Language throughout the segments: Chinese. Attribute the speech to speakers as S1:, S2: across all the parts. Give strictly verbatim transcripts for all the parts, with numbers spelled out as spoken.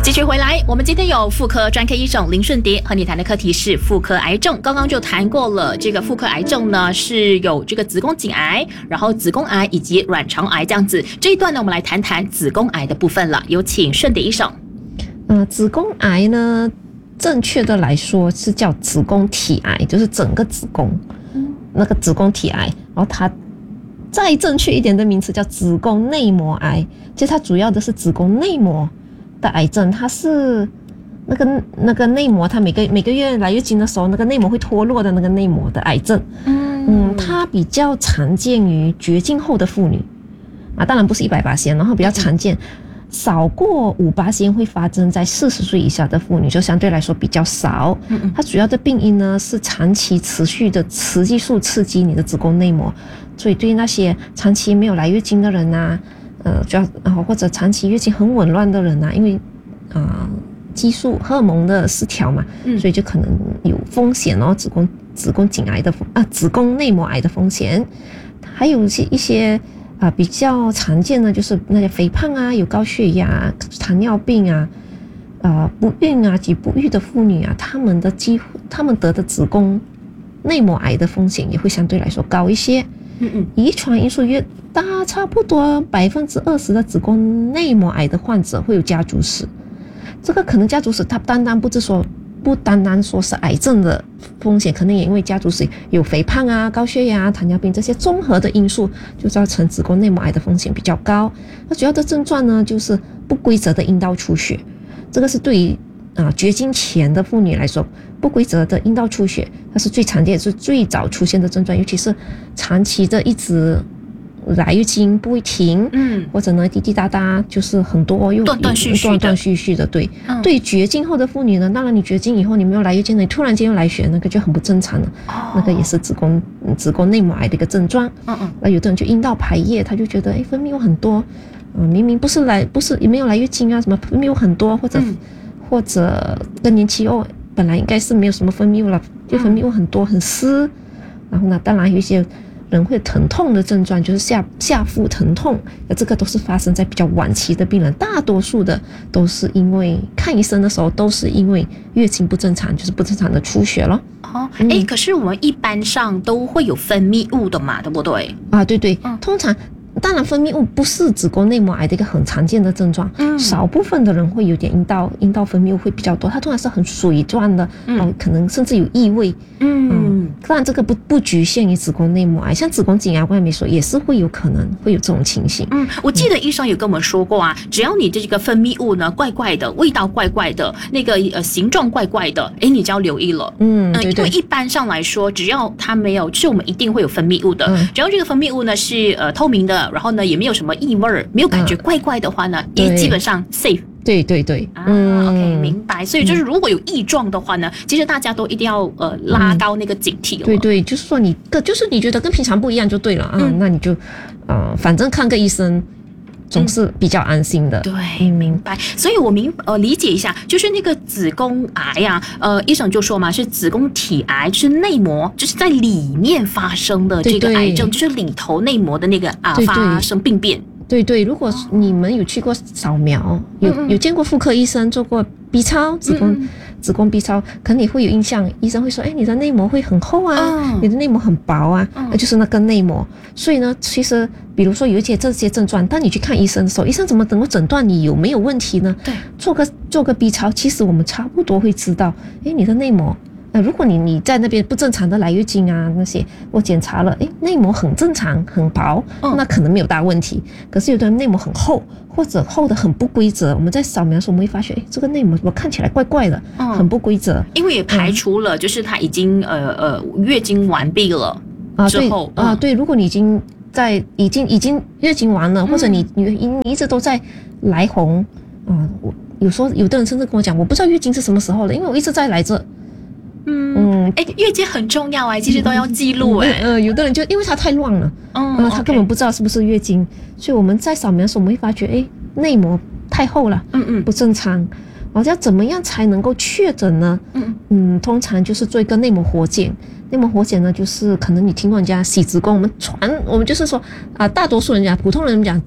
S1: 继续回来，我们今天有妇科专科医生林顺蝶和你谈的课题是妇科癌症。刚刚就谈过了，这个妇科癌症呢是有这个子宫颈癌，然后子宫癌以及卵巢癌这样子。这一段呢，我们来谈谈子宫癌的部分了。有请顺蝶医生。
S2: 呃，子宫癌呢，正确的来说是叫子宫体癌，就是整个子宫，那个子宫体癌。然后它再正确一点的名词叫子宫内膜癌，其实它主要的是子宫内膜的癌症，它是那个那个内膜，它每个每个月来月经的时候，那个内膜会脱落的那个内膜的癌症。嗯嗯，它比较常见于绝经后的妇女啊，当然不是一百巴仙，然后比较常见，少过五巴仙会发生在四十岁以下的妇女，就相对来说比较少。它主要的病因呢是长期持续的雌激素刺激你的子宫内膜，所以对那些长期没有来月经的人啊。呃，主要然后或者长期月经很紊乱的人啊，因为啊、呃、激素荷尔蒙的失调嘛，嗯、所以就可能有风险哦，子宫子宫颈癌的啊子宫内膜癌的风险，还有一些一些啊、呃、比较常见的就是那些肥胖啊、有高血压、糖尿病啊、呃不孕啊及不育的妇女啊，她们的几乎她们得的子宫内膜癌的风险也会相对来说高一些。嗯嗯，遗传因素越大，差不多百分之二十的子宫内膜癌的患者会有家族史。这个可能家族史它单单不是说不单单说是癌症的风险，可能也因为家族史有肥胖啊、高血压、糖尿病这些综合的因素，就造成子宫内膜癌的风险比较高。那主要的症状呢，就是不规则的阴道出血，这个是对于啊、呃、绝经前的妇女来说。不规则的阴道出血，它是最常见也是最早出现的症状，尤其是长期的一直来月经不会停，嗯，或者呢滴滴答答就是很多又
S1: 断断续续的，
S2: 断断续续的，对。嗯、对绝经后的妇女呢，当然你绝经以后你没有来月经，你突然间又来血，那个就很不正常了，哦、那个也是子宫子宫内膜癌的一个症状。嗯嗯，那有的人就阴道排液，他就觉得哎分泌有很多，嗯，明明不是来不是也没有来月经啊，什么分泌有很多，或者、嗯、或者更年期哦。本来应该是没有什么分泌物了，就分泌物很多很湿，然后呢，当然有一些人会疼痛的症状，就是下下腹疼痛，那这个都是发生在比较晚期的病人，大多数的都是因为看医生的时候都是因为月经不正常，就是不正常的出血了。
S1: 哦，哎、嗯，可是我们一般上都会有分泌物的嘛，对不对？
S2: 啊，对对，嗯、通常。当然，分泌物不是子宫内膜癌的一个很常见的症状，嗯，少部分的人会有点阴道阴道分泌物会比较多，它通常是很水状的，嗯，然后可能甚至有异味，嗯，嗯当然这个不不局限于子宫内膜癌，像子宫颈癌，我刚才没说，也是会有可能会有这种情形。
S1: 嗯，我记得医生有跟我们说过啊，只要你这个分泌物呢怪怪的，味道怪怪的，那个呃形状怪怪的，哎，你就要留意了。嗯，对对，因为一般上来说，只要它没有，是我们一定会有分泌物的，嗯、只要这个分泌物呢是呃透明的。然后呢，也没有什么异味，没有感觉怪怪的话呢，也、嗯、基本上 safe。
S2: 对对对，
S1: 啊、嗯、，OK， 明白。所以就是如果有异状的话呢，嗯、其实大家都一定要呃拉高那个警惕了。
S2: 对对，就是说你个就是你觉得跟平常不一样就对了啊，嗯、那你就呃反正看个医生。总是比较安心的。
S1: 对，明白。所以我明呃理解一下，就是那个子宫癌呀、啊，呃，医生就说嘛，是子宫体癌，就是内膜，就是在里面发生的这个癌症，对对就是里头内膜的那个啊对对发生病变。
S2: 对对，如果你们有去过扫描，有有见过妇科医生做过 B 超，子宫、嗯、子宫 B 超，可能你会有印象，医生会说，哎，你的内膜会很厚啊，嗯、你的内膜很薄啊，那、嗯、就是那个内膜。所以呢，其实比如说有一些这些症状，当你去看医生的时候，医生怎么能够诊断你有没有问题呢？对，做个做个 B 超，其实我们差不多会知道，哎，你的内膜。那、呃、如果你你在那边不正常的来月经啊那些，我检查了，诶，内膜很正常很薄，嗯、那可能没有大问题。可是有的人内膜很厚，或者厚的很不规则，我们在扫描的时候我们会发现，诶，这个内膜怎么看起来怪怪的，嗯、很不规则。
S1: 因为也排除了，就是它已经、嗯、呃呃月经完毕了之后
S2: 啊对、嗯、啊对，如果你已经在已经已经月经完了，嗯、或者你你你一直都在来红，啊，我有时候有的人甚至跟我讲，我不知道月经是什么时候了，因为我一直在来这。
S1: 嗯，哎，月经很重要哎，其实都要记录哎。
S2: 嗯、呃，有的人就因为他太乱了，嗯、呃，他根本不知道是不是月经，所以我们在扫描的时候，我们会发觉，哎，内膜太厚了，嗯嗯，不正常。然后要怎么样才能够确诊呢？嗯嗯，通常就是做一个内膜活检。内膜活检呢，就是可能你听过人家洗子宫，我们传我们就是说啊、呃，大多数人家普通人讲。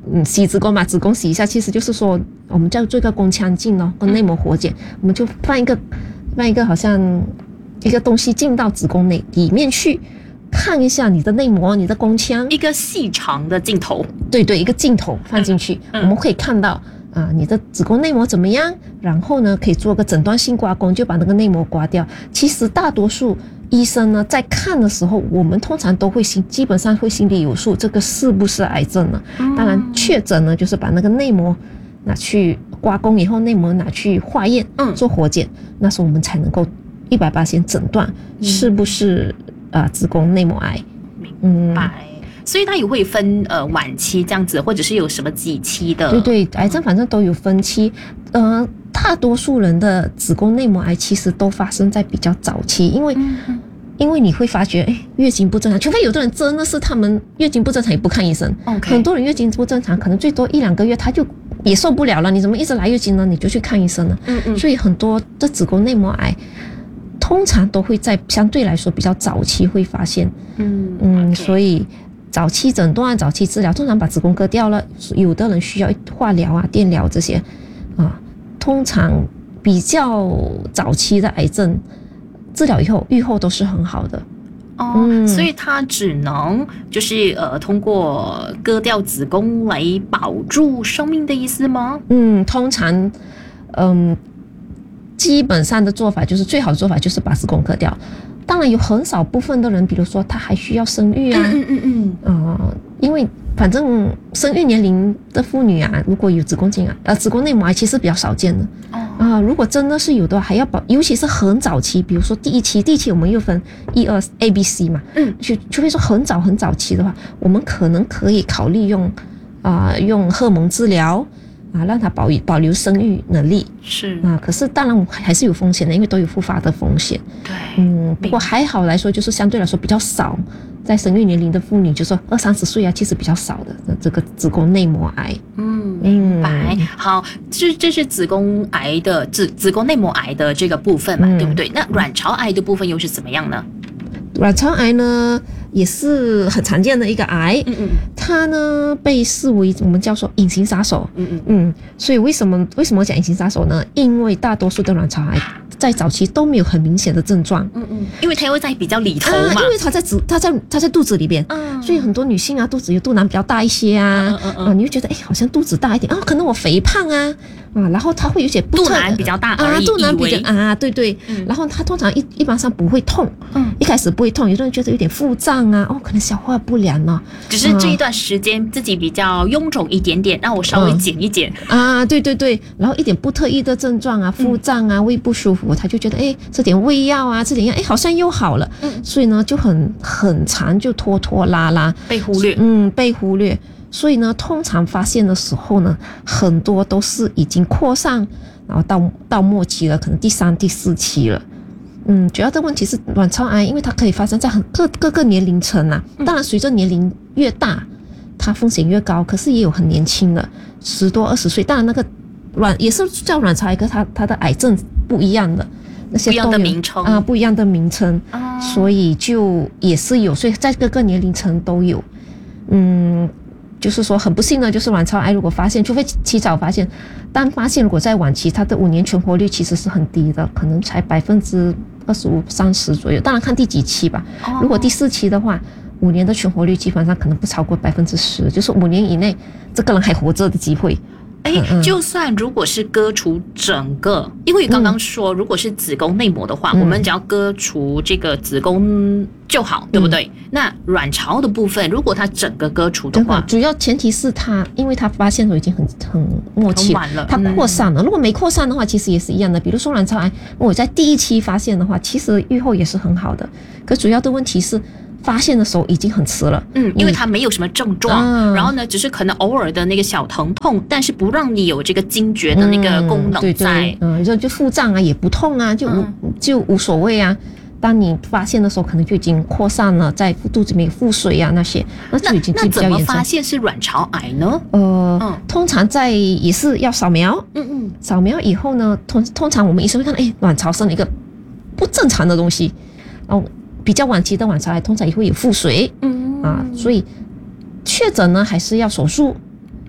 S2: 嗯洗子宫嘛，子宫洗一下，其实就是说我们叫做一个宫腔镜哦，跟内膜活检，我们就放一个放一个好像一个东西进到子宫内里面去。看一下你的内膜，你的宫腔，
S1: 一个细长的镜头，
S2: 对对，一个镜头放进去，嗯嗯、我们可以看到啊，你的子宫内膜怎么样？然后呢，可以做个诊断性刮宫，就把那个内膜刮掉。其实大多数医生呢，在看的时候，我们通常都会心，基本上会心里有数，这个是不是癌症呢？嗯、当然，确诊呢，就是把那个内膜拿去刮宫以后，内膜拿去化验，嗯，做活检，那时候我们才能够一百八十诊断是不是。啊、呃，子宫内膜癌，
S1: 明白。嗯、所以它也会分呃晚期这样子，或者是有什么几期的？
S2: 对对，癌症反正都有分期。呃，大多数人的子宫内膜癌其实都发生在比较早期，因为、嗯、因为你会发觉，哎，月经不正常，除非有的人真的是他们月经不正常也不看医生。
S1: Okay.
S2: 很多人月经不正常，可能最多一两个月他就也受不了了，你怎么一直来月经呢？你就去看医生了。嗯嗯。所以很多的子宫内膜癌。通常都会在相对来说比较早期会发现，嗯嗯， okay. 所以早期诊断、早期治疗，通常把子宫割掉了，有的人需要化疗啊、电疗这些，啊，通常比较早期的癌症治疗以后，预后都是很好的。
S1: 哦，嗯、所以它只能就是呃通过割掉子宫来保住生命的意思吗？
S2: 嗯，通常，嗯。基本上的做法就是最好的做法就是把子宫割掉，当然有很少部分的人，比如说他还需要生育啊，嗯嗯嗯，呃，因为反正生育年龄的妇女啊，如果有子宫颈癌、呃子宫内膜癌，其实比较少见的。哦啊、呃，如果真的是有的话，还要保，尤其是很早期，比如说第一期，第一期我们又分一二 A B C 嘛，嗯，除除非说很早很早期的话，我们可能可以考虑用啊、呃、用荷尔蒙治疗。啊，让它保保留生育能力
S1: 是
S2: 啊，可是当然还是有风险的，因为都有复发的风险。
S1: 对，
S2: 嗯，不过还好来说，就是相对来说比较少，在生育年龄的妇女，就说二三十岁啊，其实比较少的这个子宫内膜癌。
S1: 嗯，明白。嗯、好，这这是子宫癌的子子宫内膜癌的这个部分嘛，嗯、对不对？那卵巢癌的部分又是怎么样呢？
S2: 卵巢癌呢？也是很常见的一个癌，嗯嗯，它呢被视为我们叫做隐形杀手，嗯嗯嗯，所以为什么为什么讲隐形杀手呢？因为大多数的卵巢癌在早期都没有很明显的症状，
S1: 嗯嗯，因为它会在比较里头嘛，
S2: 啊、因为它在子它在它在肚子里边，嗯，所以很多女性啊肚子有肚腩比较大一些啊，嗯嗯嗯啊，你会觉得哎好像肚子大一点啊，可能我肥胖啊。啊，然后它会有些不
S1: 肚腩比较大而已，
S2: 啊，肚腩比较啊，对对，嗯、然后它通常一一般上不会痛，嗯，一开始不会痛，有的人觉得有点腹胀啊，哦，可能消化不良啊，
S1: 只是这一段时间自己比较臃肿一点点，让我稍微减一减、
S2: 嗯、啊，对对对，然后一点不特异的症状啊，腹胀啊，胃不舒服，他就觉得哎，吃点胃药啊，吃点药，哎，好像又好了，嗯，所以呢就很很长就拖拖拉拉，
S1: 被忽略，
S2: 嗯，被忽略。所以呢，通常发现的时候呢，很多都是已经扩散，然后到到末期了，可能第三、第四期了。嗯，主要的问题是卵巢癌，因为它可以发生在很各各个年龄层啊。当然，随着年龄越大，它风险越高。可是也有很年轻的，十多、二十岁。当然，那个卵也是叫卵巢癌，可是它它的癌症不一样的，那些
S1: 不一样的名称
S2: 啊，不一样的名称，啊、所以就也是有，所以在各个年龄层都有。嗯。就是说很不幸呢，就是卵巢癌如果发现，除非提早发现，但发现如果在晚期，它的五年存活率其实是很低的，可能才百分之二十五、三十左右。当然看第几期吧。如果第四期的话，五年的存活率基本上可能不超过百分之十，就是五年以内这个人还活着的机会。
S1: 哎，就算如果是割除整个，因为刚刚说，如果是子宫内膜的话，嗯、我们只要割除这个子宫就好，对不对？嗯、那卵巢的部分，如果它整个割除的话，
S2: 主要前提是它，因为它发现的已经很很末期了，它扩散了。嗯、如果没扩散的话，其实也是一样的。比如说卵巢癌，我在第一期发现的话，其实预后也是很好的。可主要的问题是。发现的时候已经很迟了，
S1: 嗯，因为它没有什么症状，嗯、然后呢，只是可能偶尔的那个小疼痛，但是不让你有这个惊觉的那个功能在，嗯、对对
S2: 嗯，就就腹胀啊，也不痛啊，就无、嗯、就无所谓啊。当你发现的时候，可能就已经扩散了，在肚子里面有腹水啊那些，那就已经比较严重。
S1: 那怎么发现是卵巢癌呢？
S2: 呃，嗯、通常在也是要扫描，嗯嗯，扫描以后呢，通通常我们医生会看到，哎，卵巢生了一个不正常的东西，然后。比较晚期的卵巢癌通常也会有腹水，嗯啊，所以确诊呢还是要手术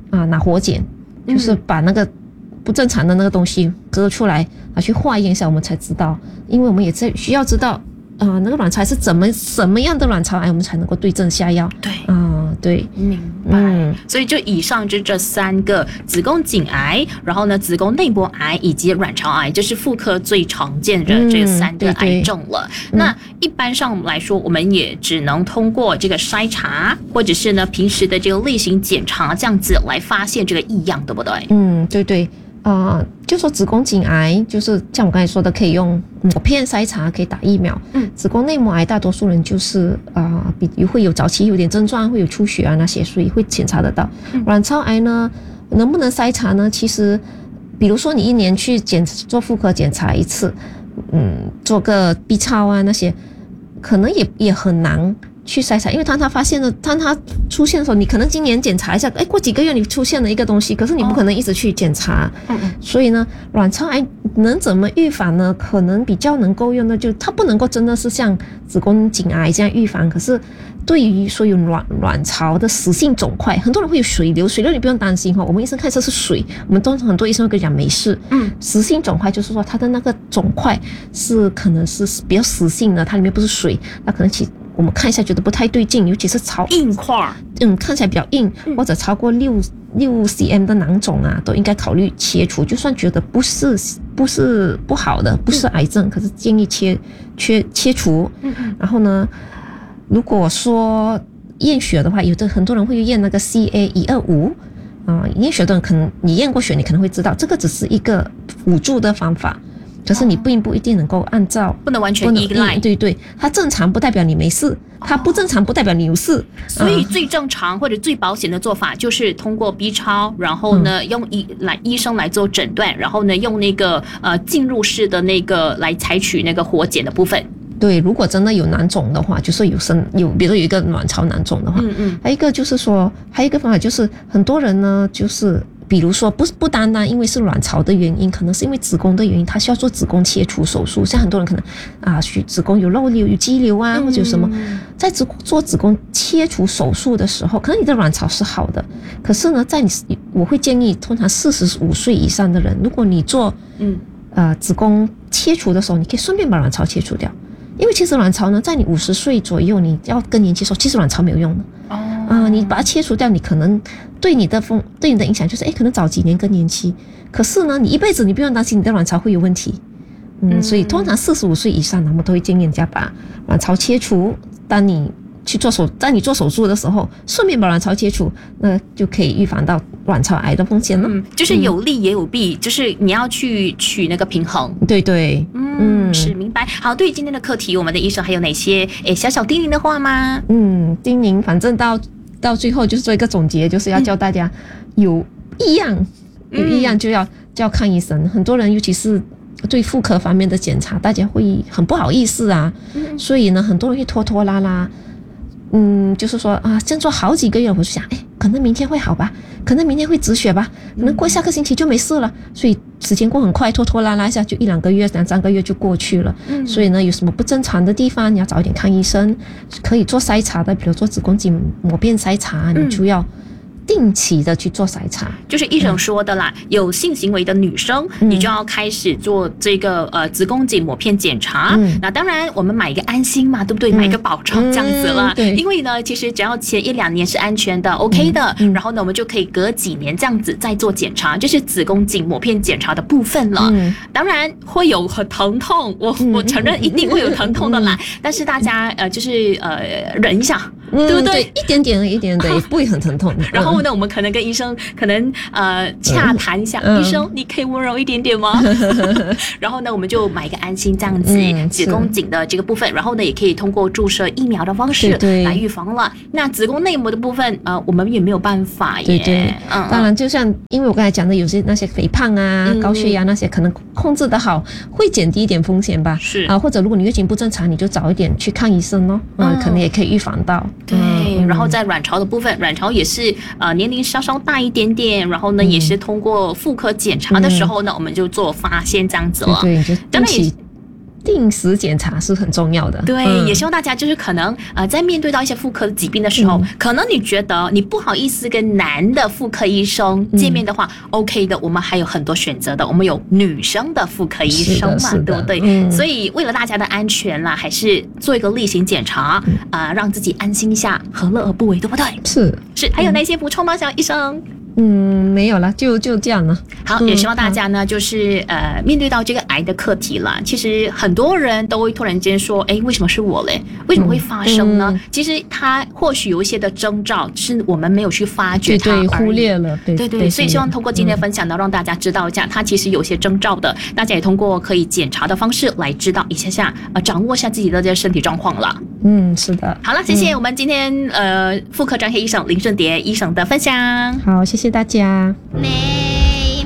S2: 啊拿活检，就是把那个不正常的那个东西割出来啊去化验一下，我们才知道，因为我们也在需要知道啊那个卵巢癌是怎么什么样的卵巢癌，我们才能够对症下药。
S1: 对
S2: 啊，对，
S1: 明白。嗯，所以就以上就这三个子宫颈癌，然后呢子宫内膜癌以及卵巢癌，就是妇科最常见的这三个癌症了。嗯、对对，那一般上来说，我们也只能通过这个筛查，或者是呢平时的这个例行检查这样子来发现这个异样，对不对？嗯，
S2: 对对。啊、呃，就说子宫颈癌，就是像我刚才说的，可以用抹片筛查，可以打疫苗。嗯，子宫内膜癌，大多数人就是啊、呃，比会有早期有点症状，会有出血啊那些，所以会检查得到。嗯、卵巢癌呢，能不能筛查呢？其实，比如说你一年去检做妇科检查一次，嗯，做个 B 超啊那些，可能也也很难去筛查，因为当他发现了，当他出现的时候，你可能今年检查一下，哎，过几个月你出现了一个东西，可是你不可能一直去检查，嗯嗯，所以呢，卵巢癌能怎么预防呢？可能比较能够用的就它不能够真的是像子宫颈癌这样预防，可是对于所有卵卵巢的实性肿块，很多人会有水瘤，水瘤你不用担心哈，我们医生看这是水，我们通常很多医生会跟你讲没事，嗯，实性肿块就是说它的那个肿块是可能是比较实性的，它里面不是水，那可能其我们看一下觉得不太对劲，尤其是超
S1: 硬块，
S2: 嗯，看起来比较硬，或者超过六六 cm 的囊肿啊，都应该考虑切除。就算觉得不是不是不好的，不是癌症，可是建议切切切除。然后呢，如果说验血的话，有的很多人会验那个 C A 一二五啊，验血的人可能你验过血，你可能会知道，这个只是一个辅助的方法。可是你并不一定能够按照，
S1: 不能完全依赖。
S2: 对对，它正常不代表你没事，它不正常不代表你有事。
S1: 所以最正常或者最保险的做法就是通过 B 超，然后呢、嗯、用医来医生来做诊断，然后呢用那个呃进入式的那个来采取那个活检的部分。
S2: 对，如果真的有囊肿的话，就是有生有，比如有一个卵巢囊肿的话，嗯嗯，还有一个就是说，还有一个方法就是很多人呢，就是比如说不不单单因为是卵巢的原因，可能是因为子宫的原因，他需要做子宫切除手术。像很多人可能啊，子宫有肉瘤、有肌瘤啊，或者有什么，在子做子宫切除手术的时候，可能你的卵巢是好的，可是呢，在你我会建议，通常四十五岁以上的人，如果你做嗯呃子宫切除的时候，你可以顺便把卵巢切除掉。因为其实卵巢呢，在你五十岁左右，你要更年期的时候，其实卵巢没有用的。哦。啊、呃，你把它切除掉，你可能对你的风对你的影响就是，哎，可能早几年更年期。可是呢，你一辈子你不用担心你的卵巢会有问题。嗯，所以通常四十五岁以上，我们都会建议人家把卵巢切除。当你去做手，在你做手术的时候，顺便把卵巢切除，那就可以预防到卵巢癌的风险了。
S1: 嗯，就是有利也有弊，嗯、就是你要去取那个平衡。
S2: 对对，
S1: 嗯，是明白。好，对于今天的课题，我们的医生还有哪些诶小小叮咛的话吗？
S2: 嗯，叮咛，反正到到最后就是做一个总结，就是要教大家有异样，有异样就要就要看医生。很多人尤其是对妇科方面的检查，大家会很不好意思啊，嗯、所以呢，很多人会拖拖拉拉。嗯，就是说啊，先做好几个月，我就想，哎，可能明天会好吧，可能明天会止血吧，可能过下个星期就没事了，所以时间过很快，拖拖拉拉一下就一两个月、两三个月就过去了。嗯，所以呢，有什么不正常的地方，你要早一点看医生，可以做筛查的，比如做子宫颈抹片筛查，你就要定期的去做筛查，
S1: 就是医生说的啦，嗯、有性行为的女生，嗯、你就要开始做这个呃子宫颈抹片检查。嗯、那当然，我们买一个安心嘛，对不对？嗯、买一个保障这样子了。嗯、因为呢，其实只要前一两年是安全的 ，OK 的，嗯、然后呢，我们就可以隔几年这样子再做检查，这是子宫颈抹片检查的部分了。嗯、当然会有很疼痛，我、嗯、我承认一定会有疼痛的啦。嗯、但是大家呃就是呃忍一下。
S2: 嗯、
S1: 对不对？
S2: 对，一点点一点点，不会很疼痛。
S1: 然后呢，我们可能跟医生可能呃洽谈一下，嗯、医生你可以温柔一点点吗？然后呢，我们就买一个安心这样子、嗯、子宫颈的这个部分，然后呢，也可以通过注射疫苗的方式来预防了。对对，那子宫内膜的部分，呃，我们也没有办法耶。
S2: 对对，嗯，当然，就像因为我刚才讲的，有些那些肥胖啊、嗯、高血压那些，可能控制得好，会减低一点风险吧。
S1: 是
S2: 啊，或者如果你月经不正常，你就早一点去看医生哦，嗯，嗯可能也可以预防到。
S1: 对，嗯、然后在卵巢的部分，卵巢也是呃年龄稍稍大一点点，然后呢、嗯、也是通过妇科检查的时候呢，嗯、我们就做发现这样子了。
S2: 对，对，就定期定时检查是很重要的。
S1: 对，嗯、也希望大家就是可能呃，在面对到一些妇科疾病的时候，嗯、可能你觉得你不好意思跟男的妇科医生见面的话、嗯、，OK 的，我们还有很多选择的，我们有女生的妇科医生嘛，对不对？嗯、所以为了大家的安全啦，还是做一个例行检查，嗯、呃，让自己安心一下，何乐而不为，对不对？
S2: 是
S1: 是，还有哪些补充吗，小医生？
S2: 嗯，没有了，就就这样了。
S1: 好，也希望大家呢，嗯、就是呃，面对到这个癌的课题了，其实很多人都会突然间说，哎，为什么是我嘞？为什么会发生呢？嗯、其实它或许有一些的征兆是我们没有去发觉它而已，
S2: 对对，忽略了，对
S1: 对对。所以希望通过今天的分享呢，嗯、让大家知道一下，它其实有些征兆的。大家也通过可以检查的方式来知道一下下，呃，掌握一下自己的这个身体状况了。
S2: 嗯，是的。
S1: 好了，谢谢我们今天呃妇科专科医生林胜蝶医生的分享。
S2: 好，谢谢大家。
S1: 你